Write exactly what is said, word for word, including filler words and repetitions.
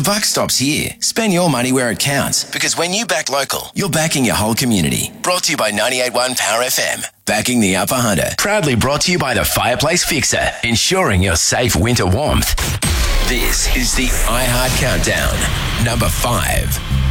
buck stops here. Spend your money where it counts, because when you back local, you're backing your whole community. Brought to you by ninety-eight point one Power F M. Backing the Upper Hunter. Proudly brought to you by the Fireplace Fixer, ensuring your safe winter warmth. This is the iHeart Countdown. Number five.